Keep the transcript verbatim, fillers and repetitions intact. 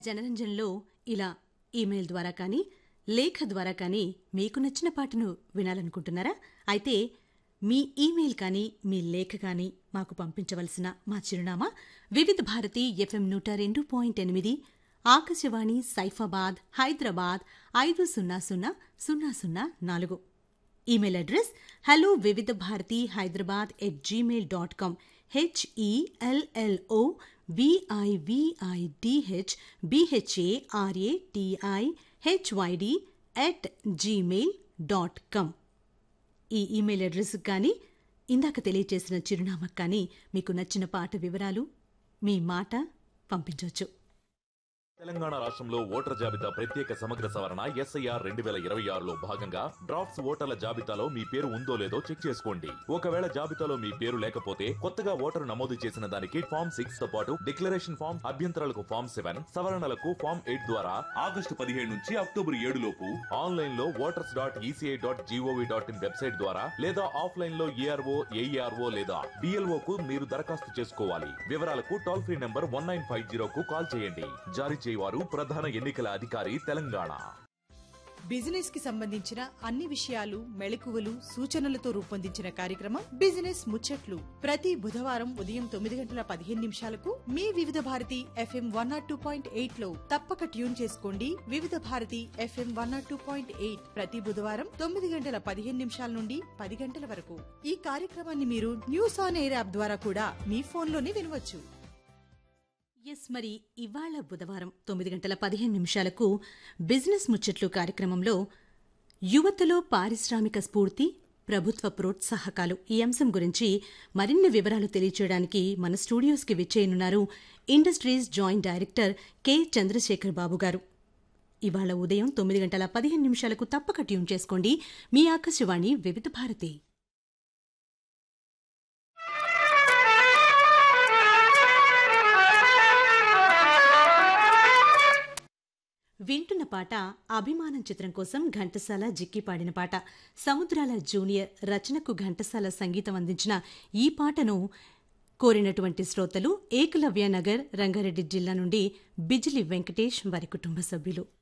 జనరంజన్లో ఇలా ఈమెయిల్ ద్వారా కానీ లేఖ ద్వారా కానీ మీకు నచ్చిన పాటను వినాలనుకుంటున్నారా? అయితే మీ ఈమెయిల్ కానీ మీ లేఖ కానీ మాకు పంపించవలసిన మా చిరునామా వివిధ భారతి ఎఫ్ఎం నూట రెండు పాయింట్ ఎనిమిది ఆకాశవాణి సైఫాబాద్ హైదరాబాద్ ఐదు సున్నా సున్నా సున్నా సున్నా నాలుగు. ఈమెయిల్ అడ్రస్ హలో వివిధ Bharati Hyderabad at Gmail dot com HELLO విఐవిఐడిహెచ్ BHARATI HYD at Gmail dot com. ఈ ఈమెయిల్ అడ్రస్ కానీ ఇందాక తెలియచేసిన చిరునామాకు కానీ మీకు నచ్చిన పాట వివరాలు మీ మాట పంపించవచ్చు. తెలంగాణ రాష్ట్రంలో ఓటర్ జాబితా ప్రత్యేక సమగ్ర సవరణ ఎస్ఐఆర్ రెండు వేల ఇరవై ఆరులో భాగంగా డ్రాఫ్ట్స్ ఓటర్ల జాబితాలో మీ పేరు ఉందో లేదో చెక్ చేసుకోండి. ఒకవేళ జాబితాలో మీ పేరు లేకపోతే కొత్తగా ఓటరు నమోదు చేసిన దానికి ఫామ్ సిక్స్ తో పాటు డిక్లరేషన్ ఫామ్, అభ్యంతరాలకు ఫామ్ సెవెన్, సవరణలకు ఫామ్ ఎయిట్ ద్వారా ఆగస్టు పదిహేడు నుంచి అక్టోబర్ ఏడు లోపు ఆన్లైన్ లో voters dot ECI dot GOV dot in website ద్వారా లేదా ఆఫ్లైన్ లో ఏఆర్ఓ ఏఈఆర్ఓ లేదా డిఎల్ఓ కు మీరు దరఖాస్తు చేసుకోవాలి. వివరాలకు toll free number one nine five zero కు కాల్ చేయండి. జారీ వారు ప్రధాన ఎన్నికల అధికారి తెలంగాణ. బిజినెస్ కి సంబంధించిన అన్ని విషయాలు, మెళకువలు, సూచనలతో రూపొందించిన కార్యక్రమం బిజినెస్ ముచ్చట్లు ప్రతి బుధవారం ఉదయం తొమ్మిది గంటల పదిహేను నిమిషాలకు మీ వివిధ Bharati FM one not two point eight లో తప్పక ట్యూన్ చేసుకోండి. వివిధ Bharati FM one not two point eight ప్రతి బుధవారం తొమ్మిది గంటల పదిహేను నిమిషాల నుండి పది గంటల వరకు. ఈ కార్యక్రమాన్ని మీరు న్యూస్ ఆన్ ఎయిర్ యాప్ ద్వారా కూడా మీ ఫోన్లోనే వినవచ్చు. ఎస్, మరి ఇవాళ బుధవారం తొమ్మిది గంటల పదిహేను నిమిషాలకు బిజినెస్ ముచ్చట్లు కార్యక్రమంలో యువతలో పారిశ్రామిక స్ఫూర్తి, ప్రభుత్వ ప్రోత్సాహకాలు ఈ అంశం గురించి మరిన్ని వివరాలు తెలియచేయడానికి మన స్టూడియోస్కి విచ్చేయనున్నారు industries joint director K Chandrasekhar బాబు గారు. ఇవాళ ఉదయం తొమ్మిది గంటల పదిహేను నిమిషాలకు తప్పక ట్యూన్ చేసుకోండి మీ ఆకాశవాణి వివిధ భారతి. వింటున్న పాట అభిమానం చిత్రం కోసం ఘంటసాల జిక్కి పాడిన పాట. సముద్రాల జూనియర్ రచనకు ఘంటసాల సంగీతం అందించిన ఈ పాటను కోరినటువంటి శ్రోతలు ఏకలవ్య నగర్, రంగారెడ్డి జిల్లా నుండి బిజిలి వెంకటేష్ వారి కుటుంబ సభ్యులు.